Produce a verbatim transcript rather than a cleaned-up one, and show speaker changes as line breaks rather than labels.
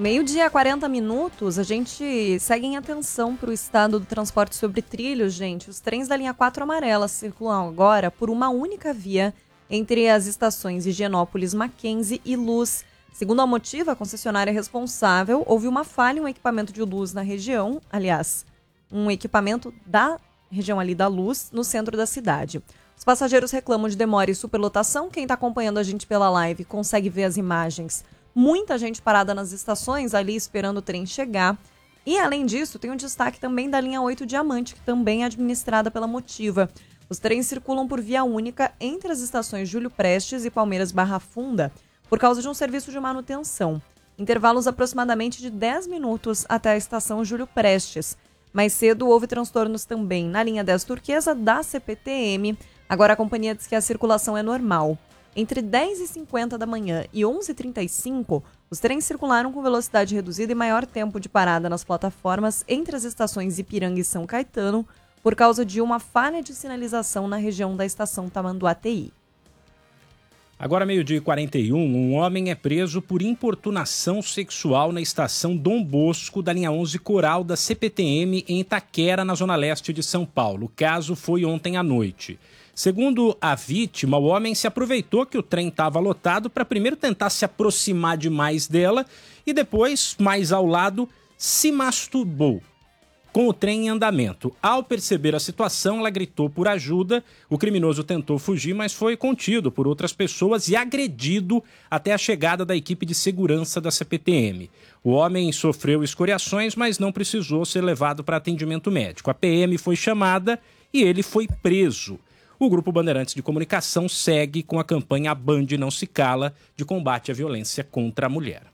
Meio-dia, quarenta minutos, a gente segue em atenção para o estado do transporte sobre trilhos, gente. Os trens da linha quatro amarela circulam agora por uma única via entre as estações Higienópolis, Mackenzie e Luz. Segundo a Motiva, a concessionária responsável, houve uma falha em um equipamento de luz na região, aliás, um equipamento da região ali da Luz, no centro da cidade. Os passageiros reclamam de demora e superlotação. Quem está acompanhando a gente pela live consegue ver as imagens. Muita gente parada nas estações ali esperando o trem chegar. E, além disso, tem um destaque também da linha oito Diamante, que também é administrada pela Motiva. Os trens circulam por via única entre as estações Júlio Prestes e Palmeiras Barra Funda por causa de um serviço de manutenção. Intervalos aproximadamente de dez minutos até a estação Júlio Prestes. Mais cedo houve transtornos também na linha dez Turquesa da C P T M. Agora a companhia diz que a circulação é normal. Entre dez e cinquenta da manhã e onze e trinta e cinco, os trens circularam com velocidade reduzida e maior tempo de parada nas plataformas entre as estações Ipiranga e São Caetano por causa de uma falha de sinalização na região da estação Tamanduateí.
Agora, meio-dia e quarenta e um, um homem é preso por importunação sexual na estação Dom Bosco da linha onze Coral da C P T M em Itaquera, na zona leste de São Paulo. O caso foi ontem à noite. Segundo a vítima, o homem se aproveitou que o trem estava lotado para primeiro tentar se aproximar demais dela e depois, mais ao lado, se masturbou com o trem em andamento. Ao perceber a situação, ela gritou por ajuda. O criminoso tentou fugir, mas foi contido por outras pessoas e agredido até a chegada da equipe de segurança da C P T M. O homem sofreu escoriações, mas não precisou ser levado para atendimento médico. A P M foi chamada e ele foi preso. O Grupo Bandeirantes de Comunicação segue com a campanha A Band Não Se Cala de combate à violência contra a mulher.